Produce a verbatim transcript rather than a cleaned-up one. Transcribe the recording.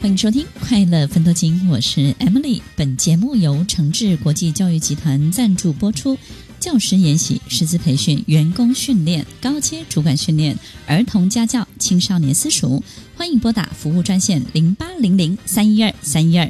欢迎收听快乐奋斗经，我是 Emily。 本节目由诚志国际教育集团赞助播出。教师研习、师资培训、员工训练、高阶主管训练、儿童家教、青少年私塾，欢迎拨打服务专线零八零零三一二三一二